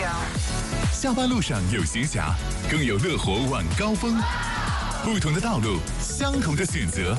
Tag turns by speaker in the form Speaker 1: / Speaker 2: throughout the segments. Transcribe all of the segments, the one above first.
Speaker 1: 下班路上有闲暇，更有乐活晚高峰。不同的道路，相同的选择。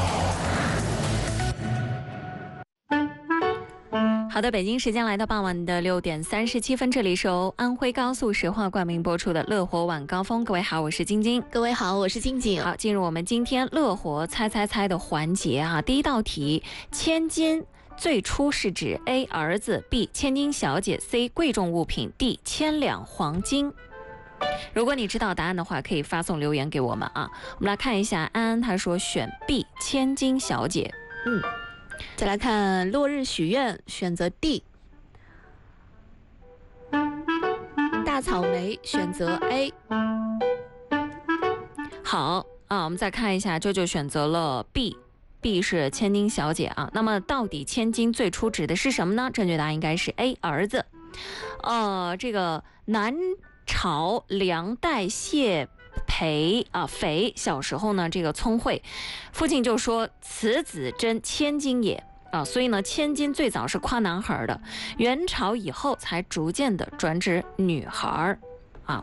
Speaker 2: 好的，北京时间来到傍晚的6点37分，这里是由安徽高速石化冠名播出的乐活晚高峰。各位好，我是晶晶。
Speaker 3: 各位好，我是静静。
Speaker 2: 好，进入我们今天乐活猜猜猜的环节啊。第一道题，千金最初是指 A 儿子 B 千金小姐 C 贵重物品 D 千两黄金。如果你知道答案的话，可以发送留言给我们啊。我们来看一下，安安他说选 B 千金小姐。
Speaker 3: 再来看落日许愿，选择 D。大草莓选择 A。
Speaker 2: 好啊，我们再看一下，舅舅选择了 B。B 是千金小姐啊，那么到底千金最初指的是什么呢？正确答案应该是 A 儿子。这个南朝梁代谢肥小时候呢，这个聪慧，父亲就说此子真千金也啊，所以呢，千金最早是夸男孩的，元朝以后才逐渐的转指女孩啊。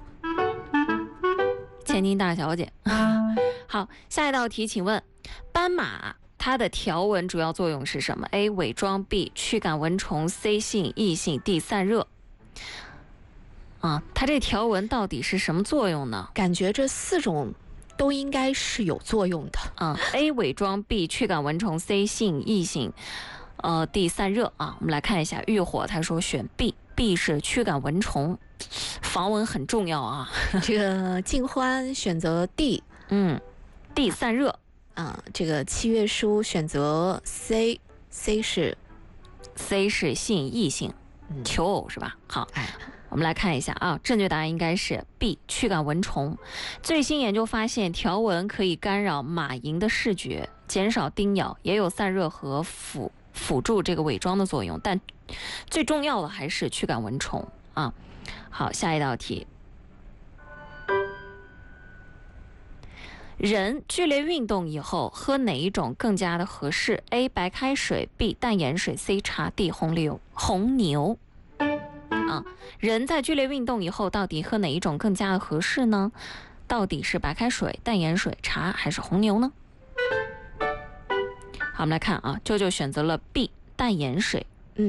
Speaker 2: 千金大小姐。好，下一道题，请问斑马它的条纹主要作用是什么 ？A 伪装 ，B 驱赶蚊虫 ，C 吸引异性 ，D 散热。它这条纹到底是什么作用呢？
Speaker 3: 感觉这4种都应该是有作用的。
Speaker 2: A 伪装 ，B 驱赶蚊虫 ，C 吸引异性，D 散热啊。我们来看一下，浴火他说选 B 是驱赶蚊虫，防蚊很重要啊。
Speaker 3: 这个静欢选择 D。
Speaker 2: D 散热。
Speaker 3: 这个七月书选择 C 是
Speaker 2: 吸引异性，求偶是吧？好，我们来看一下啊，正确答案应该是 B 驱赶蚊虫。最新研究发现，条纹可以干扰马蝇的视觉，减少叮咬，也有散热和辅助这个伪装的作用，但最重要的还是驱赶蚊虫啊。好，下一道题。人剧烈运动以后喝哪一种更加的合适 ？A 白开水 ，B 淡盐水 ，C 茶 ，D 红牛。人在剧烈运动以后到底喝哪一种更加的合适呢？到底是白开水、淡盐水、茶还是红牛呢？好，我们来看啊，舅舅选择了 B 淡盐水。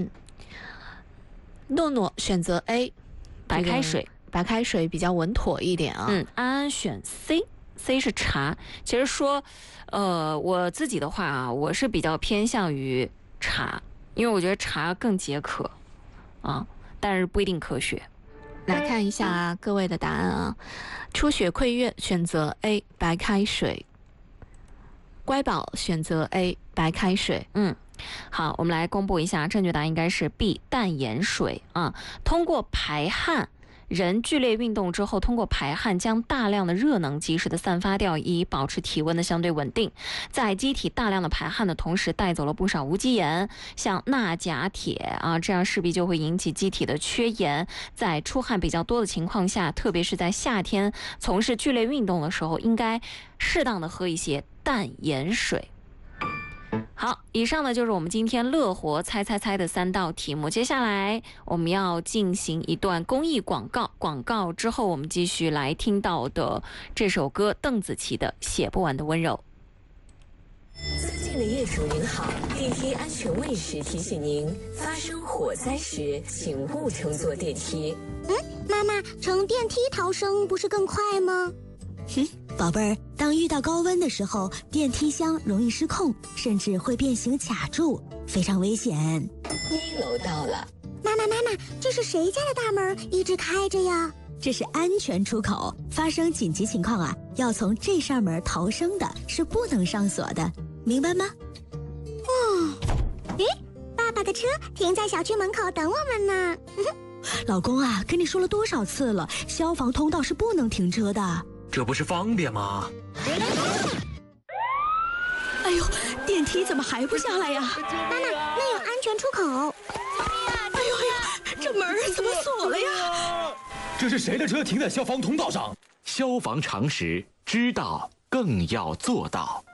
Speaker 3: 诺诺选择 A
Speaker 2: 白开水。
Speaker 3: 白开水比较稳妥一点啊。
Speaker 2: 安安选 C 是茶。其实说我自己的话啊，我是比较偏向于茶，因为我觉得茶更解渴啊，但是不一定科学。
Speaker 3: 来看一下各位的答案啊。初雪馈月选择 A 白开水。乖宝选择 A 白开水。
Speaker 2: 好，我们来公布一下，正确答案应该是 B 淡盐水啊。通过排汗，人剧烈运动之后，通过排汗将大量的热能及时的散发掉，以保持体温的相对稳定。在机体大量的排汗的同时，带走了不少无机盐，像钠、钾、铁啊，这样势必就会引起机体的缺盐。在出汗比较多的情况下，特别是在夏天从事剧烈运动的时候，应该适当的喝一些淡盐水。好，以上呢就是我们今天乐活猜猜猜的3道题目。接下来我们要进行一段公益广告，广告之后我们继续来听到的这首歌，邓紫棋的《写不完的温柔》。
Speaker 4: 尊敬的业主您好，电梯安全卫士提醒您，发生火灾时请勿乘坐电梯。
Speaker 5: 妈妈，乘电梯逃生不是更快吗？
Speaker 6: 宝贝儿，当遇到高温的时候，电梯箱容易失控，甚至会变形卡住，非常危险。
Speaker 4: 1楼到了。
Speaker 5: 妈妈，这是谁家的大门一直开着呀？
Speaker 6: 这是安全出口，发生紧急情况啊，要从这扇门逃生的，是不能上锁的，明白吗？
Speaker 5: 爸爸的车停在小区门口等我们呢。
Speaker 6: 老公啊，跟你说了多少次了，消防通道是不能停车的。
Speaker 7: 这不是方便吗？
Speaker 6: 哎呦，电梯怎么还不下来呀？
Speaker 5: 妈妈，那有安全出口。
Speaker 6: 哎呦，这门怎么锁了呀？
Speaker 7: 这是谁的车停在消防通道上？消防常识，知道更要做到。